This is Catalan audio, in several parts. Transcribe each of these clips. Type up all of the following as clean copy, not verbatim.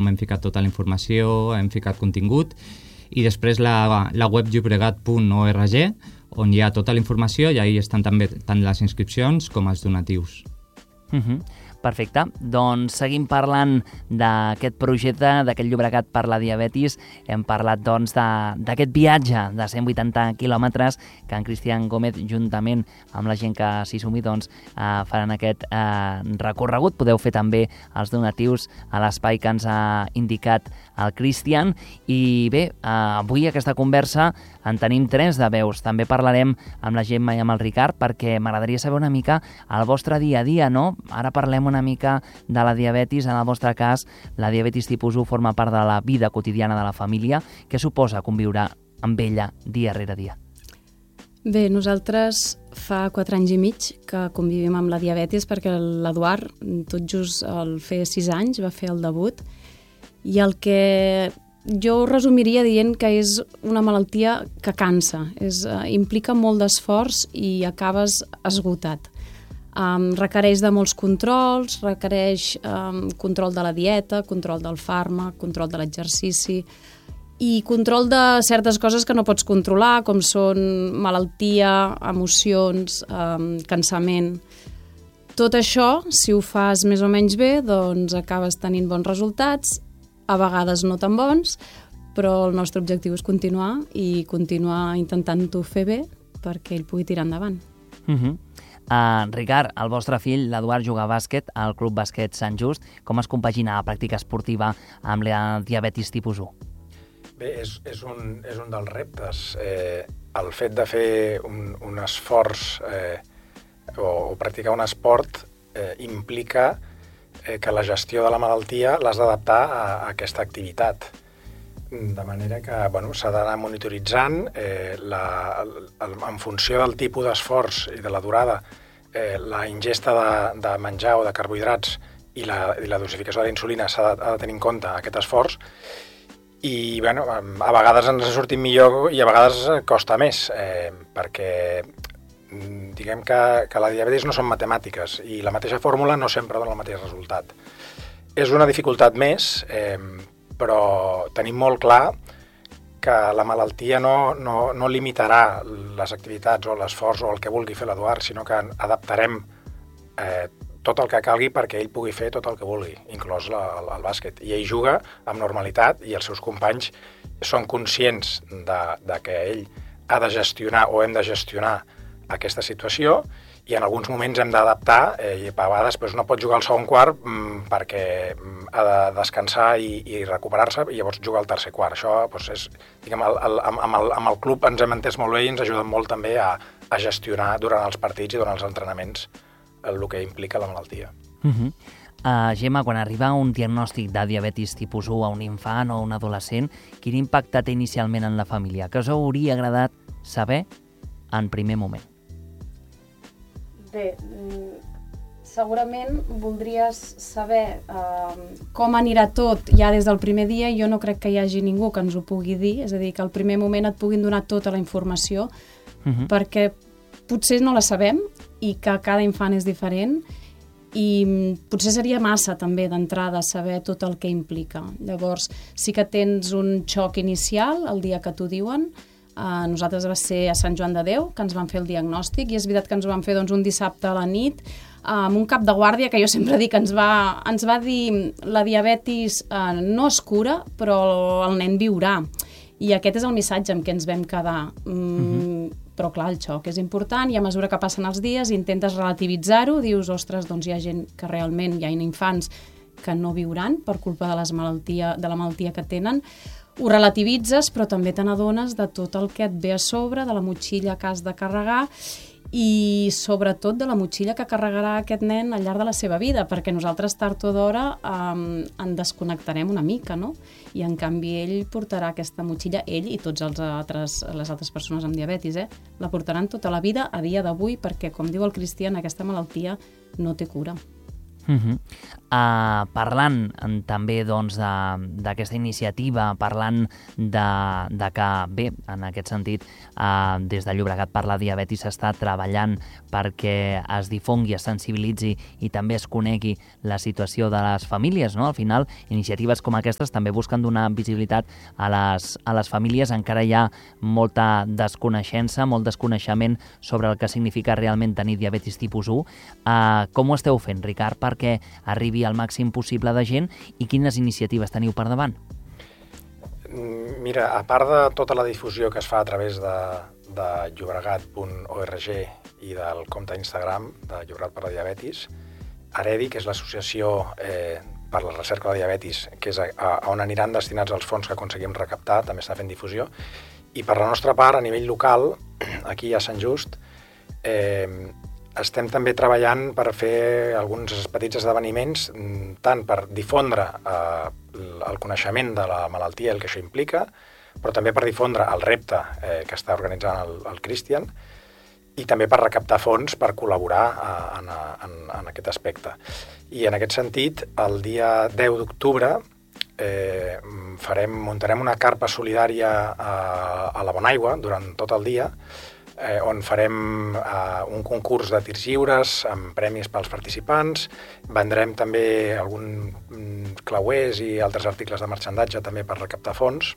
hem ficat tota la informació, hem ficat contingut, i després la web llobregat.org, on hi ha tota la informació, i ahí estan també tant les inscripcions com els donatius. Perfecte, doncs seguim parlant d'aquest projecte, d'aquest Llobregat per la diabetis. Hem parlat doncs d'aquest viatge de 180 quilòmetres que en Cristian Gómez, juntament amb la gent que s'hi sumi, doncs, faran aquest recorregut. Podeu fer també els donatius a l'espai que ens ha indicat el Cristian. I bé, avui aquesta conversa en tenim 3 de veus. També parlarem amb la Gemma i amb el Ricard, perquè m'agradaria saber una mica el vostre dia a dia, no? Ara parlem una mica de la diabetis. En el vostre cas, la diabetis tipus 1 forma part de la vida quotidiana de la família. Què suposa conviure amb ella dia rere dia? Bé, nosaltres fa 4 anys i mig que convivim amb la diabetis, perquè l'Eduard, tot just al fer 6 anys, va fer el debut, i el que jo ho resumiria dient que és una malaltia que cansa, implica molt d'esforç i acabes esgotat. Requereix de molts controls, requereix control de la dieta, control del fàrmac, control de l'exercici i control de certes coses que no pots controlar, com són malaltia, emocions, cansament. Tot això, si ho fas més o menys bé, doncs acabes tenint bons resultats, a vegades no tan bons, però el nostre objectiu és continuar intentant-ho fer bé perquè ell pugui tirar endavant. Ricard, el vostre fill, l'Eduard, juga a bàsquet al Club Bàsquet Sant Just. Com es compagina la pràctica esportiva amb la diabetis tipus 1? Bé, és un dels reptes. El fet de fer un esforç o practicar un esport implica que la gestió de la malaltia l'has d'adaptar a aquesta activitat. De manera que s'ha d'anar monitoritzant en funció del tipus d'esforç i de la durada, la ingesta de menjar o de carbohidrats i la dosificació de la insulina s'ha de tenir en compte aquest esforç. I a vegades ens ha sortit millor i a vegades costa més, perquè diguem que la diabetis no són matemàtiques i la mateixa fórmula no sempre dona el mateix resultat. És una dificultat més, però tenim molt clar que la malaltia no limitarà les activitats o l'esforç o el que vulgui fer l'Eduard, sinó que adaptarem tot el que calgui perquè ell pugui fer tot el que vulgui, inclòs el bàsquet. I ell juga amb normalitat i els seus companys són conscients de que ell ha de gestionar o hem de gestionar aquesta situació, i en alguns moments hem d'adaptar, i a vegades no pot jugar al segon quart perquè ha de descansar i recuperar-se, i llavors jugar al tercer quart. Això amb el club ens hem entès molt bé i ens ajuda molt també a gestionar durant els partits i durant els entrenaments el que implica la malaltia. Gemma, quan arriba un diagnòstic de diabetis tipus 1 a un infant o a un adolescent, quin impacte té inicialment en la família? Què us hauria agradat saber en primer moment? Bé, segurament voldries saber com anirà tot ja des del primer dia, i jo no crec que hi hagi ningú que ens ho pugui dir, és a dir, que al primer moment et puguin donar tota la informació, perquè potser no la sabem i que cada infant és diferent, i potser seria massa també d'entrada saber tot el que implica. Llavors, sí que tens un xoc inicial el dia que t'ho diuen. Nosaltres va ser a Sant Joan de Déu que ens van fer el diagnòstic, i és veritat que ens ho van fer un dissabte a la nit amb un cap de guàrdia que jo sempre dic que ens va dir la diabetis no es cura, però el nen viurà, i aquest és el missatge amb què ens vam quedar. Però clar, el xoc és important, i a mesura que passen els dies intentes relativitzar-ho, dius, ostres, doncs hi ha gent que realment, hi ha infants que no viuran per culpa de la malaltia que tenen. Ho relativitzes, però també te n'adones de tot el que et ve a sobre, de la motxilla que has de carregar, i sobretot de la motxilla que carregarà aquest nen al llarg de la seva vida, perquè nosaltres tard o d'hora en desconnectarem una mica, no? I en canvi ell portarà aquesta motxilla, ell i les altres persones amb diabetis, la portaran tota la vida a dia d'avui, perquè, com diu el Cristian, aquesta malaltia no té cura. Parlant també d'aquesta iniciativa, parlant de que, bé, en aquest sentit, des de Llobregat per la Diabetis s'està treballant perquè es difongui, es sensibilitzi i també es conegui la situació de les famílies, no? Al final, iniciatives com aquestes també busquen donar visibilitat a les famílies. Encara hi ha molta desconeixença, molt desconeixement sobre el que significa realment tenir diabetis tipus 1. Com ho esteu fent, Ricard, perquè arribi al màxim possible de gent i quines iniciatives teniu per davant? Mira, a part de tota la difusió que es fa a través de llobregat.org i del compte Instagram de Llobregat per la Diabetis, AREDI, que és l'associació per la recerca de la diabetis, que és on aniran destinats els fons que aconseguim recaptar, també està fent difusió. I per la nostra part, a nivell local, aquí a Sant Just, estem també treballant per fer alguns petits esdeveniments, tant per difondre el coneixement de la malaltia i el que això implica, però també per difondre el repte que està organitzant el Christian i també per recaptar fons per col·laborar en aquest aspecte. I en aquest sentit, el dia 10 d'octubre muntarem una carpa solidària a la Bonaigua durant tot el dia, on farem un concurs de tirs lliures amb premis pels participants, vendrem també alguns clauers i altres articles de marxandatge també per recaptar fons.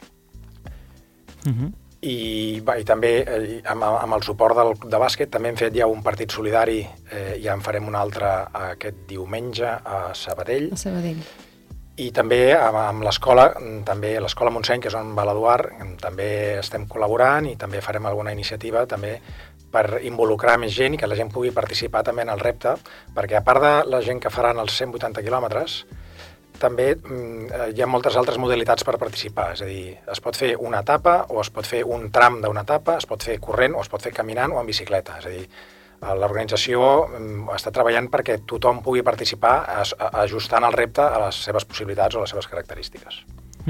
I també amb el suport de bàsquet també hem fet ja un partit solidari, ja en farem un altre aquest diumenge a Sabadell. A Sabadell. I també amb l'escola Montseny, que és on va l'Eduard, també estem col·laborant i també farem alguna iniciativa també per involucrar més gent i que la gent pugui participar també en el repte, perquè a part de la gent que faran els 180 quilòmetres, també hi ha moltes altres modalitats per participar, és a dir, es pot fer una etapa o es pot fer un tram d'una etapa, es pot fer corrent o es pot fer caminant o en bicicleta, és a dir, l'organització està treballant perquè tothom pugui participar ajustant el repte a les seves possibilitats o les seves característiques.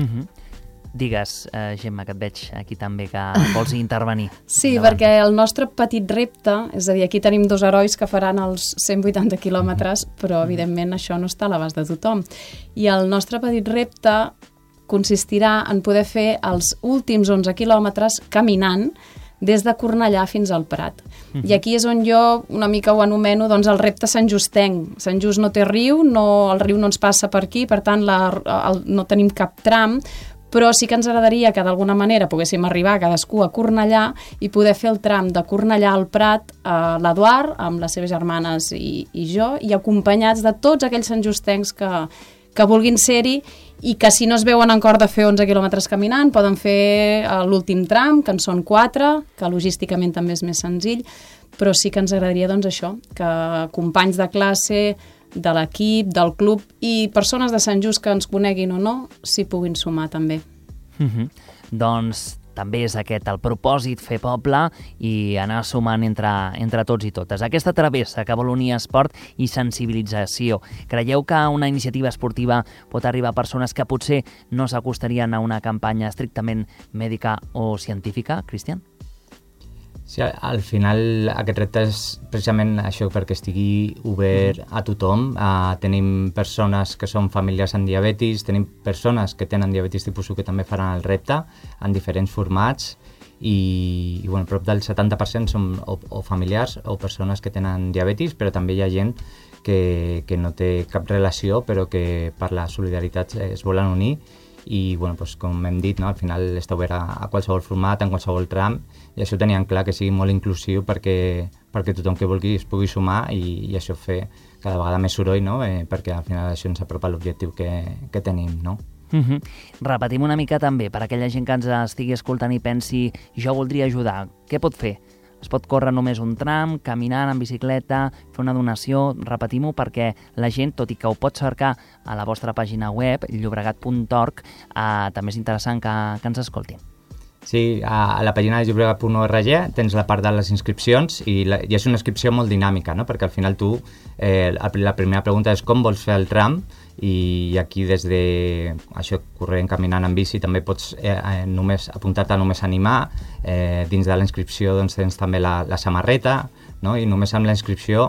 Digues, Gemma, que et veig aquí també, que vols intervenir. Sí, perquè el nostre petit repte, és a dir, aquí tenim 2 herois que faran els 180 quilòmetres, però evidentment això no està a l'abast de tothom. I el nostre petit repte consistirà en poder fer els últims 11 quilòmetres caminant des de Cornellà fins al Prat. I aquí és on jo una mica ho anomeno el repte santjustenc. Sant Just no té riu, el riu no ens passa per aquí, per tant no tenim cap tram, però sí que ens agradaria que d'alguna manera poguéssim arribar cadascú a Cornellà i poder fer el tram de Cornellà al Prat a l'Eduard, amb les seves germanes i jo, i acompanyats de tots aquells santjustencs que vulguin ser-hi i que si no es veuen en cor de fer 11 quilòmetres caminant, poden fer l'últim tram, que en són 4, que logísticament també és més senzill, però sí que ens agradaria això, que companys de classe, de l'equip, del club i persones de Sant Just que ens coneguin o no, s'hi puguin sumar també. Doncs també és aquest el propòsit, fer poble i anar sumant entre tots i totes. Aquesta travessa que vol unir esport i sensibilització. Creieu que una iniciativa esportiva pot arribar a persones que potser no s'acostarien a una campanya estrictament mèdica o científica, Christian? Sí, al final aquest repte és precisament això, perquè estigui obert a tothom. Tenim persones que són familiars amb diabetis, tenim persones que tenen diabetis tipus 1 que també faran el repte en diferents formats i prop del 70% són o familiars o persones que tenen diabetis, però també hi ha gent que no té cap relació però que per la solidaritat es volen unir i com hem dit, al final està obert a qualsevol format, en qualsevol tram i això ho teníem clar, que sigui molt inclusiu perquè tothom que vulgui es pugui sumar i això fer cada vegada més soroll, perquè al final això ens apropa l'objectiu que tenim, no? Repetim una mica també, per aquella gent que ens estigui escoltant i pensi jo voldria ajudar, què pot fer? Es pot córrer només un tram, caminant, en bicicleta, fer una donació, repetim-ho perquè la gent, tot i que ho pot cercar a la vostra pàgina web, llobregat.org, també és interessant que ens escoltin. Sí, a la pàgina de llobregat.org tens la part de les inscripcions i és una inscripció molt dinàmica, perquè al final tu, la primera pregunta és com vols fer el tram i aquí des de això, corrent, caminant en bici, també pots només apuntar-te a només animar, dins de la inscripció tens també la samarreta, i només amb la inscripció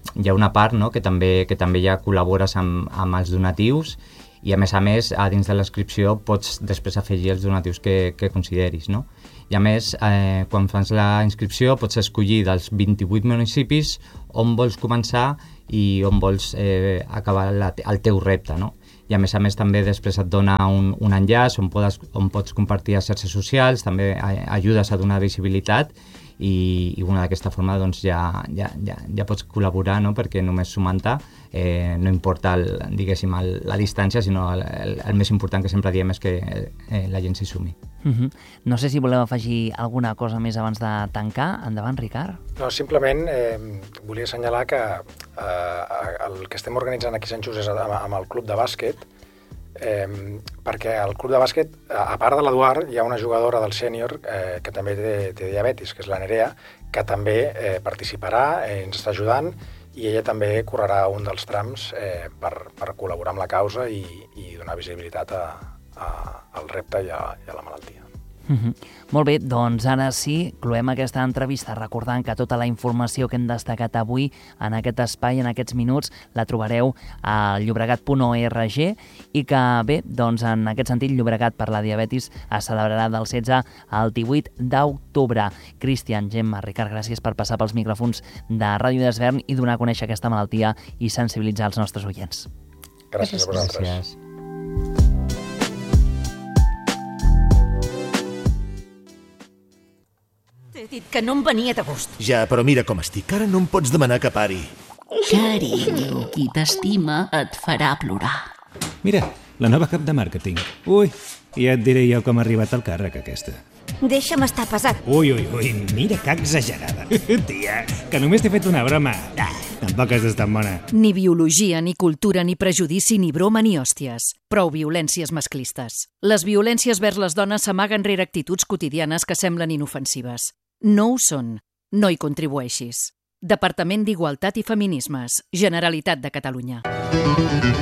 hi ha una part, no?, que també ja col·labores amb els donatius, i a més, a dins de l'inscripció pots després afegir els donatius que consideris, no? I a més, quan fas la inscripció pots escollir dels 28 municipis on vols començar i on vols acabar el teu repte, no? I a més també després et dona un enllaç on pots compartir a xarxes socials, també ajudes a donar visibilitat, i d'aquesta forma doncs, ja pots col·laborar, no? Perquè només sumant-te no importa diguéssim la distància, sinó el més important que sempre diem és que la gent s'hi sumi. No sé si voleu afegir alguna cosa més abans de tancar. Endavant, Ricard. No, simplement volia assenyalar que el que estem organitzant aquí a Sant Just és amb el club de bàsquet, perquè al club de bàsquet, a part de l'Eduard, hi ha una jugadora del sènior que també té diabetis, que és la Nerea, que també participarà, ens està ajudant, i ella també correrà un dels trams per col·laborar amb la causa i donar visibilitat al repte i a la malaltia. Molt bé, doncs ara sí, cloem aquesta entrevista recordant que tota la informació que hem destacat avui en aquest espai, en aquests minuts, la trobareu a llobregat.org, i que bé, doncs en aquest sentit, Llobregat per la Diabetis es celebrarà del 16 al 18 d'octubre. Cristian, Gemma, Ricard, gràcies per passar pels micròfons de Ràdio Desvern i donar a conèixer aquesta malaltia i sensibilitzar els nostres oients. Gràcies a vosaltres. Gràcies. T'he dit que no em venia de gust. Ja, però mira com estic. Ara no em pots demanar que pari. Carinyo, qui t'estima et farà plorar. Mira, la nova cap de màrqueting. Ui, ja et diré jo com ha arribat al càrrec aquesta. Deixa'm estar pesat. Ui, mira que exagerada. Tia, que només t'he fet una broma. Tampoc has d'estar bona. Ni biologia, ni cultura, ni prejudici, ni broma, ni hòsties. Prou violències masclistes. Les violències vers les dones s'amaguen rere actituds quotidianes que semblen inofensives. No ho són. No hi contribueixis. Departament d'Igualtat i Feminismes. Generalitat de Catalunya.